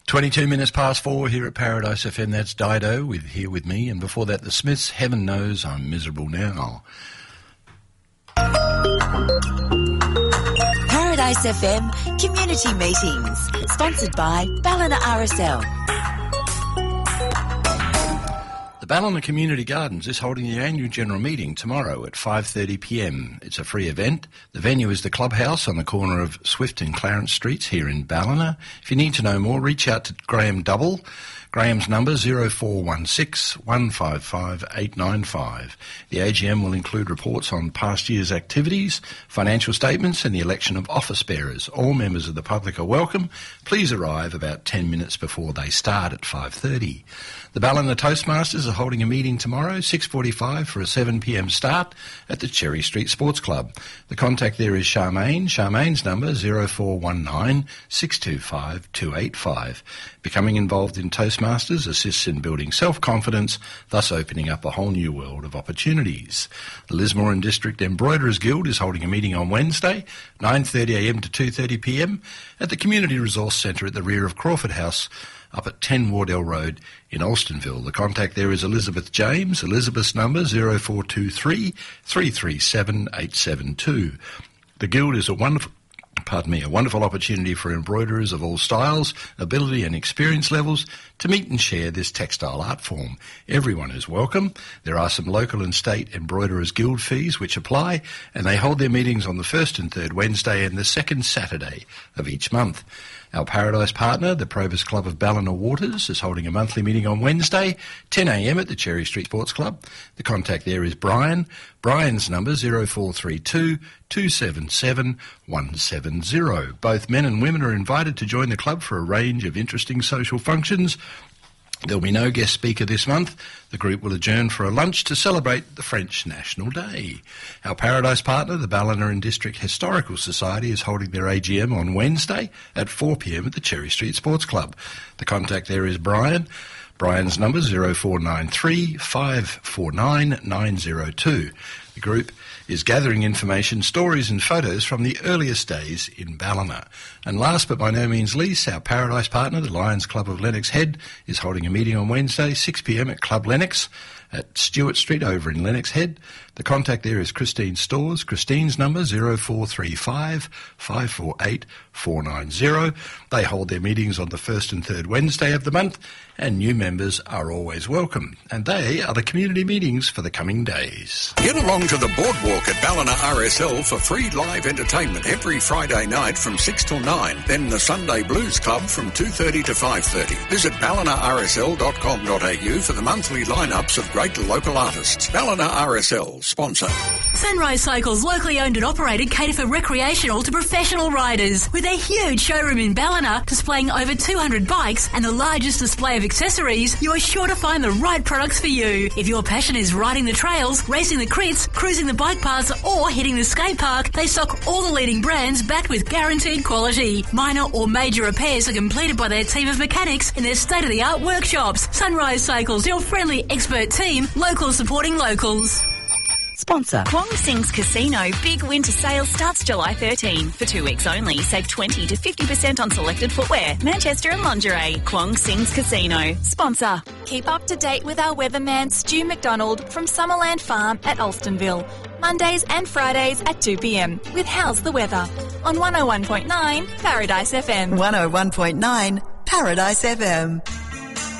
22 minutes past 4 here at Paradise FM. That's Dido here with me. And before that, the Smiths, Heaven Knows I'm Miserable Now. Paradise FM Community Meetings, sponsored by Ballina RSL. The Ballina Community Gardens is holding the annual general meeting tomorrow at 5:30pm. It's a free event. The venue is the Clubhouse on the corner of Swift and Clarence Streets here in Ballina. If you need to know more, reach out to Graham Double. Graham's number 0416 155 895. The AGM will include reports on past year's activities, financial statements and the election of office bearers. All members of the public are welcome. Please arrive about 10 minutes before they start at 5:30. The Ballina Toastmasters are holding a meeting tomorrow, 6:45 for a 7pm start at the Cherry Street Sports Club. The contact there is Charmaine. Charmaine's number 0419 625 285. Becoming involved in Toastmasters assists in building self-confidence, thus opening up a whole new world of opportunities. The Lismore and District Embroiderers Guild is holding a meeting on Wednesday, 9:30am to 2:30pm, at the Community Resource Centre at the rear of Crawford House, up at 10 Wardell Road in Alstonville. The contact there is Elizabeth James. Elizabeth's number 0423 337 872. The Guild is a wonderful opportunity for embroiderers of all styles, ability and experience levels to meet and share this textile art form. Everyone is welcome. There are some local and state embroiderers guild fees which apply, and they hold their meetings on the first and third Wednesday and the second Saturday of each month. Our Paradise partner, the Probus Club of Ballina Waters, is holding a monthly meeting on Wednesday, 10am at the Cherry Street Sports Club. The contact there is Brian. Brian's number 0432 277 170. Both men and women are invited to join the club for a range of interesting social functions. There'll be no guest speaker this month. The group will adjourn for a lunch to celebrate the French National Day. Our Paradise partner, the Ballina and District Historical Society, is holding their AGM on Wednesday at 4pm at the Cherry Street Sports Club. The contact there is Brian. Brian's number 0493 549 902. The group is gathering information, stories and photos from the earliest days in Ballina. And last but by no means least, our Paradise partner, the Lions Club of Lennox Head, is holding a meeting on Wednesday, 6pm at Club Lennox at Stewart Street over in Lennox Head. The contact there is Christine Stores. Christine's number 0435 548 490. They hold their meetings on the first and third Wednesday of the month, and new members are always welcome. And they are the community meetings for the coming days. Get along to the boardwalk at Ballina RSL for free live entertainment every Friday night from 6 till 9. Then the Sunday Blues Club from 2:30 to 5:30. Visit ballinarsl.com.au for the monthly lineups of great local artists. Ballina RSL, sponsor. Sunrise Cycles, locally owned and operated, cater for recreational to professional riders. With a huge showroom in Ballina displaying over 200 bikes and the largest display of accessories, you are sure to find the right products for you. If your passion is riding the trails, racing the crits, cruising the bike paths or hitting the skate park, they stock all the leading brands backed with guaranteed quality. Minor or major repairs are completed by their team of mechanics in their state-of-the-art workshops. Sunrise Cycles, your friendly expert team, locals supporting locals. Sponsor. Kwong Sing's Casino Big Winter Sale starts July 13. For 2 weeks only, save 20 to 50% on selected footwear, Manchester and lingerie. Kwong Sing's Casino. Sponsor. Keep up to date with our weatherman Stu McDonald from Summerland Farm at Alstonville. Mondays and Fridays at 2pm with How's the Weather on 101.9 Paradise FM. 101.9 Paradise FM.